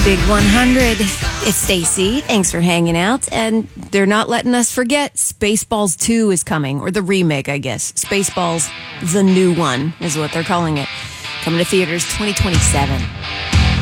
Big 100. It's Stacy. Thanks for hanging out. And they're not letting us forget Spaceballs 2 is coming, or the remake, I guess. Spaceballs, the new one, is what they're calling it. Coming to theaters 2027.